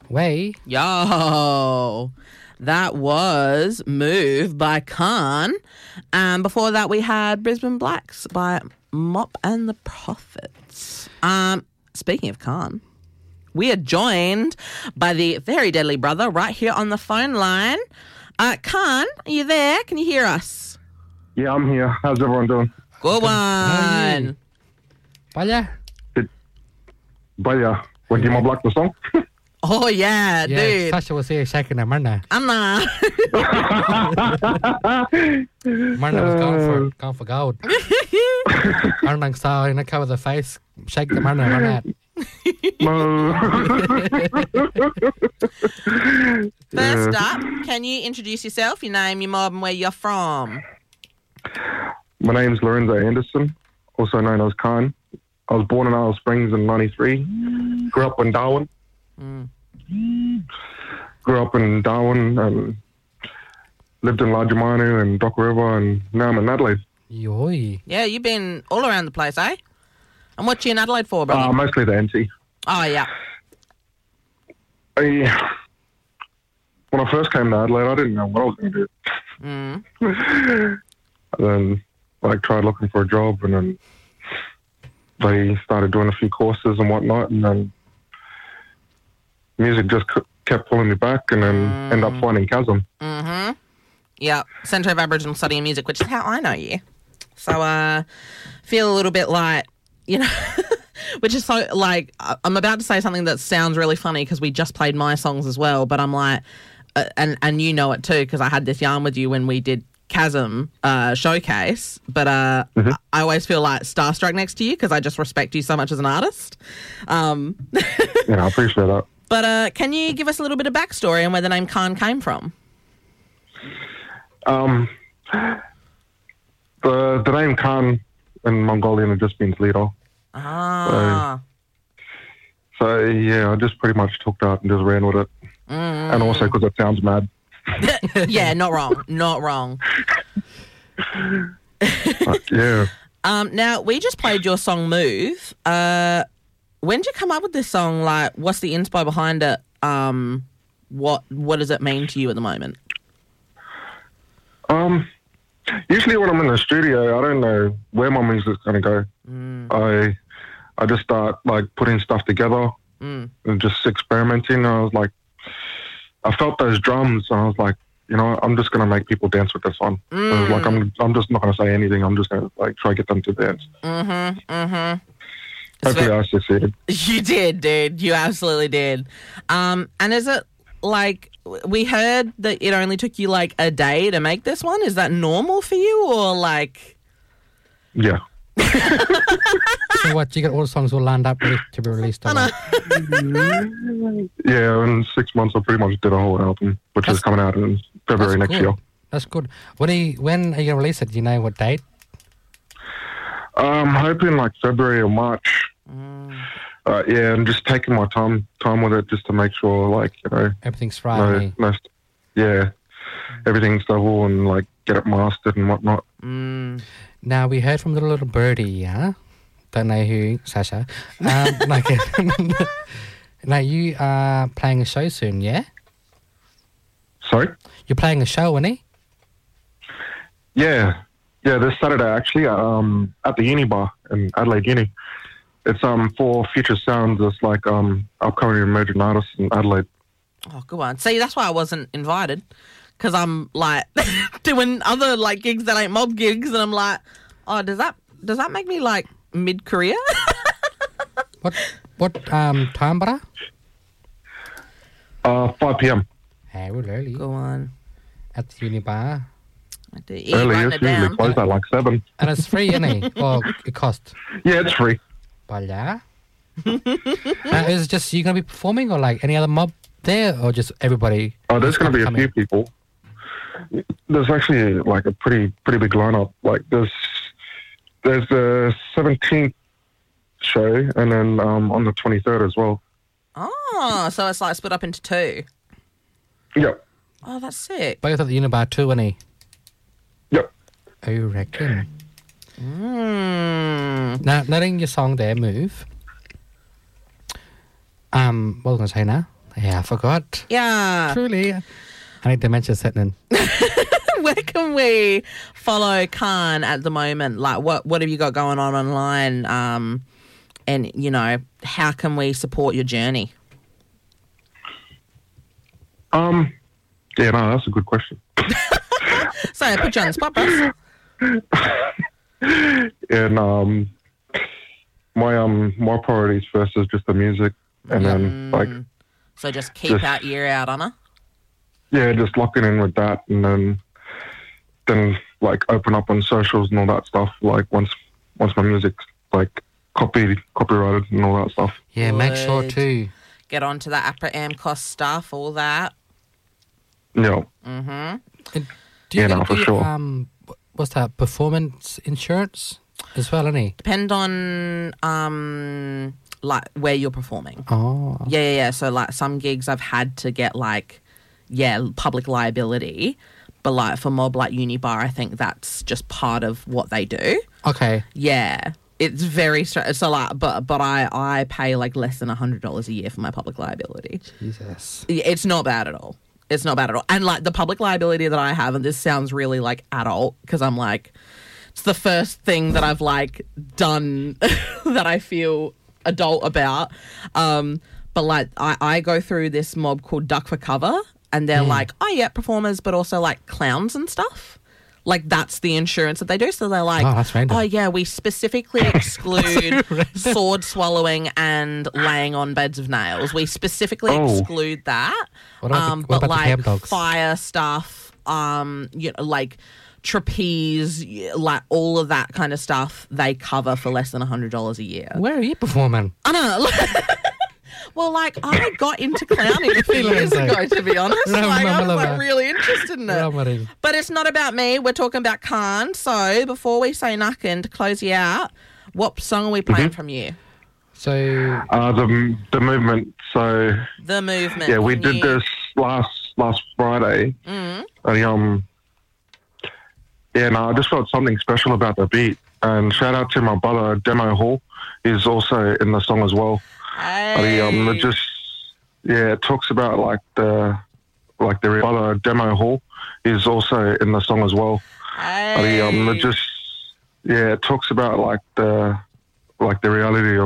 Way. Yo, that was Move by Khan. Before that, we had Brisbane Blacks by Mop and the Prophets. Speaking of Khan, we are joined by the very deadly brother right here on the phone line. Khan, are you there? Can you hear us? Yeah, I'm here. How's everyone doing? Good one. Baya. Baya. When do you mob like the song? Oh, yeah, dude. Sasha was here shaking her Marna. Anna. Marna was gone for gold. Arnang saw in the cover of the face, shake the Marna on that. First up, can you introduce yourself, your name, your mob, and where you're from? My name's Lorenzo Anderson, also known as Khan. I was born in Alice Springs in 93. Grew up in Darwin. Grew up in Darwin and lived in Lajamanu and Dock River, and now I'm in Adelaide. Yoy. Yeah, you've been all around the place, eh? And what you in Adelaide for, brother? Mostly the NT. Oh, yeah. When I first came to Adelaide, I didn't know what I was going to do. And then, tried looking for a job, and then they started doing a few courses and whatnot, and then music just kept pulling me back, and then ended up finding Chasm. Yeah, Centre of Aboriginal Study and Music, which is how I know you. So, feel a little bit like, you know, which is so, like, I'm about to say something that sounds really funny because we just played my songs as well, but I'm like, and you know it too because I had this yarn with you when we did Chasm showcase, but I always feel like starstruck next to you because I just respect you so much as an artist. Yeah, I appreciate that. But can you give us a little bit of backstory on where the name Khan came from? The name Khan in Mongolian it just means leader. So yeah, I just pretty much took that and just ran with it. And also because it sounds mad. Yeah, not wrong. Not wrong. Yeah. Now, we just played your song Move. When did you come up with this song? Like, what's the inspo behind it? What does it mean to you at the moment? Usually when I'm in the studio, I don't know where my music's going to go. I just start, putting stuff together and just experimenting. I was like, I felt those drums and I was like, you know, I'm just going to make people dance with this one. I was like, I'm just not going to say anything. I'm just going to, try to get them to dance. Hopefully I succeeded. You did, dude. You absolutely did. And is it, we heard that it only took you, a day to make this one. Is that normal for you or, Yeah. So what, you got all the songs all lined up ready to be released? Yeah, in 6 months I pretty much did a whole album, which is coming out in February next year. That's good. When are you going to release it? Do you know what date? I'm hoping February or March. Yeah, and just taking my time with it just to make sure, everything's right. Everything's double and get it mastered and whatnot. Now we heard from the little birdie, yeah. Don't know who, Sasha. Now you are playing a show soon, yeah? Sorry? You're playing a show, aren't you? Yeah, this Saturday actually at the Uni Bar in Adelaide Uni. It's for Future Sounds. It's upcoming emerging artists in Adelaide. Oh, good one. See, that's why I wasn't invited because I'm doing other gigs that ain't mob gigs, and I'm like, oh, does that make me mid-career? What time, brother? 5 p.m. Hey, we're early. Go on. At the Uni Bar. Early, it's usually closed at 7. And it's free, isn't it? Or it costs? Yeah, it's free. Bala. Is it just you going to be performing or any other mob there or just everybody? Oh, there's going to be a few people. There's actually a pretty big lineup. There's the 17th show and then on the 23rd as well. Oh, so it's split up into 2. Yep. Oh, that's sick. Both at the Unibar too, isn't he? Yep. Oh, you reckon? Now, letting your song there move. What was I going to say now? Yeah, I forgot. Yeah. Truly. I need dementia setting in. Where can we follow Khan at the moment? Like, what have you got going on online? And, you know, how can we support your journey? Yeah, no, that's a good question. Sorry, I put you on the spot, bro. And my priorities first is just the music, and then like So just keep that ear out on her. yeah, just locking in with that, and then like open up on socials and all that stuff. Like once my music's like copyrighted and all that stuff. Yeah, make sure Good. too. Get onto the APRA AMCOS stuff, all that. Yeah, Do you Yeah, no, get for the, sure. what's that, performance insurance as well, any? Depend on like where you're performing. Oh. Yeah. So like some gigs I've had to get like public liability, but like for Mob like Unibar, I think that's just part of what they do. Okay. Yeah. It's very so like, but I pay like less than $100 a year for my public liability. Jesus. It's not bad at all. It's not bad at all. And like the public liability that I have, and this sounds really like adult because I'm like, it's the first thing that I've like done that I feel adult about. But like I go through this mob called Duck for Cover, and they're like, oh yeah, performers, but also like clowns and stuff. Like that's the insurance that they do. So they're like, Oh, that's random. oh yeah, we specifically exclude sword swallowing and laying on beds of nails. We specifically Oh. exclude that. What about the But camp like dogs? fire stuff, you know, like trapeze, like all of that kind of stuff, they cover for less than $100 a year. Where are you performing? I know. Well, like I got into clowning a few years ago, to be honest. Like I was like really interested in it. But it's not about me. We're talking about Khan. So before we say nothing, to close you out, what song are we playing from you? So, the movement. So The Movement. yeah, we from did you. this last Friday. And, yeah, no, I just felt something special about the beat. And shout out to my brother Demo Hall. He's also in the song as well. Hey. It just it talks about like the brother Demo Hall is also in the song as well. Hey. It talks about like the reality of